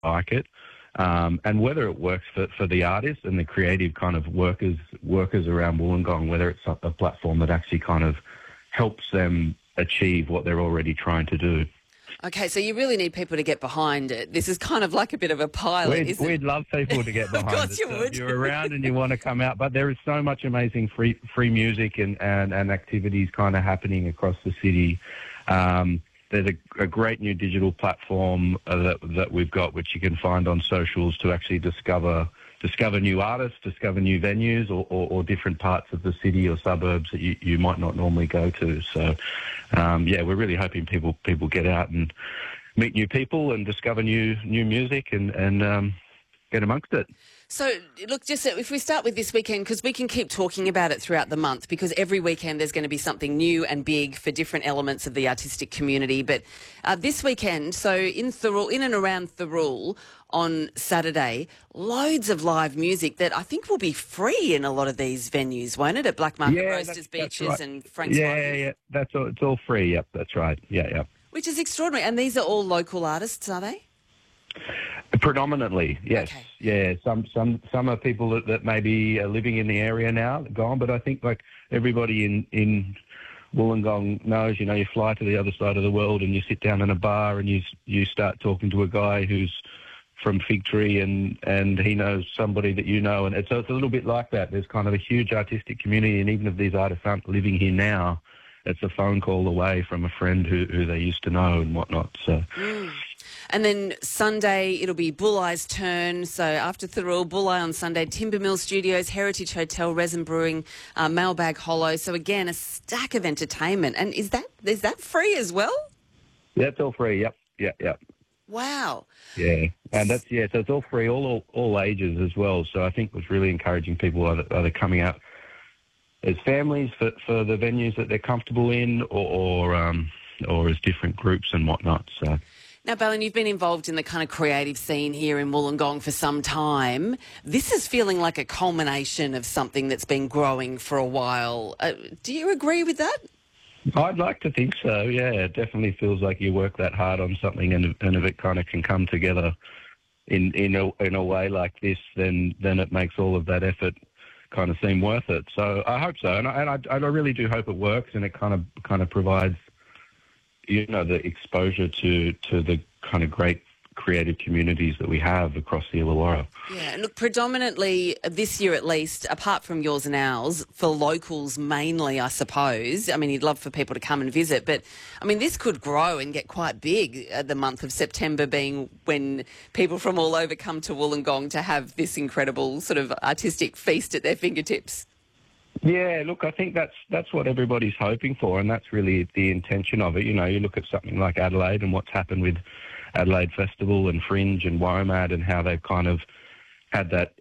like it. And whether it works for the artists and the creative kind of workers around Wollongong, whether it's a platform that actually kind of helps them achieve what they're already trying to do. Okay, so you really need people to get behind it. This is kind of like a bit of a pilot, isn't it? We'd love people to get behind Of course it. you So would. if you're around and you want to come out, but there is so much amazing free music and activities kind of happening across the city. There's a great new digital platform that we've got, which you can find on socials to actually discover new artists, discover new venues or different parts of the city or suburbs that you might not normally go to. So, we're really hoping people get out and meet new people and discover new music and get amongst it. So, look, just if we start with this weekend, because we can keep talking about it throughout the month, because every weekend there's going to be something new and big for different elements of the artistic community. But this weekend, so in and around Thirroul on Saturday, loads of live music that I think will be free in a lot of these venues, won't it? At Black Market Roasters, Beaches right. and Frank's Wine. Yeah, that's all. It's all free. Yep, that's right. Yeah. Which is extraordinary. And these are all local artists, are they? Predominantly, yes. Okay. Yeah, some are people that maybe are living in the area now, gone, but I think like everybody in Wollongong knows, you fly to the other side of the world and you sit down in a bar and you start talking to a guy who's from Fig Tree and he knows somebody that you know, and it's a little bit like that. There's kind of a huge artistic community, and even if these artists aren't living here now, it's a phone call away from a friend who they used to know and whatnot. So. And then Sunday, it'll be Bull Eye's turn. So after Thirroul, Bull Eye on Sunday, Timber Mill Studios, Heritage Hotel, Resin Brewing, Mailbag Hollow. So again, a stack of entertainment. And is that free as well? Yeah, it's all free. Yep. Wow. Yeah, and so it's all free, all ages as well. So I think it was really encouraging people either coming out as families for the venues that they're comfortable in, or as different groups and whatnot. So. Now, Belen, you've been involved in the kind of creative scene here in Wollongong for some time. This is feeling like a culmination of something that's been growing for a while. Do you agree with that? I'd like to think so, yeah. It definitely feels like you work that hard on something and if it kind of can come together in a way like this, then it makes all of that effort kind of seem worth it. So I hope so. And I really do hope it works and it kind of provides the exposure to the kind of great creative communities that we have across the Illawarra. Yeah, and look, predominantly this year at least, apart from yours and ours, for locals mainly, I suppose. I mean, you'd love for people to come and visit, but, I mean, this could grow and get quite big, the month of September being when people from all over come to Wollongong to have this incredible sort of artistic feast at their fingertips. Yeah, look, I think that's what everybody's hoping for, and that's really the intention of it. You look at something like Adelaide and what's happened with Adelaide Festival and Fringe and WOMAD and how they've kind of had that,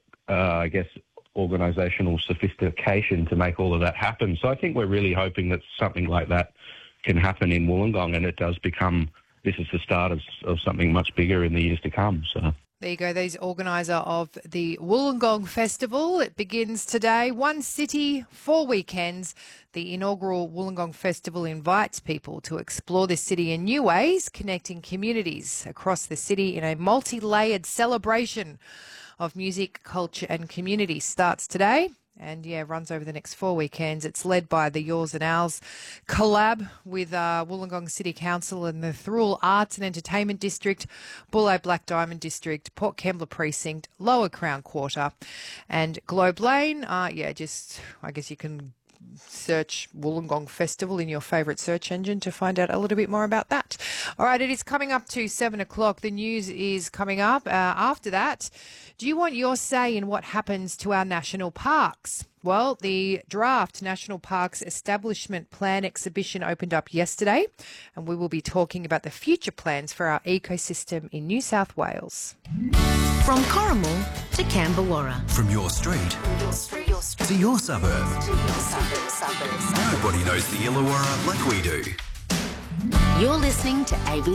organisational sophistication to make all of that happen. So I think we're really hoping that something like that can happen in Wollongong, and it does this is the start of something much bigger in the years to come. So. There you go. There's organiser of the Wollongong Festival. It begins today. 1 city, 4 weekends. The inaugural Wollongong Festival invites people to explore the city in new ways, connecting communities across the city in a multi-layered celebration of music, culture and community. Starts today. And, runs over the next 4 weekends. It's led by the Yours and Ours collab with Wollongong City Council and the Thirroul Arts and Entertainment District, Bull Black Diamond District, Port Kembla Precinct, Lower Crown Quarter and Globe Lane. I guess you can search Wollongong Festival in your favourite search engine to find out a little bit more about that. All right, it is coming up to 7 o'clock. The news is coming up. After that, do you want your say in what happens to our national parks? Well, the draft National Parks Establishment Plan exhibition opened up yesterday, and we will be talking about the future plans for our ecosystem in New South Wales. From Corrimal to Camberwarra. From your street to your suburb. Nobody knows the Illawarra like we do. You're listening to ABC.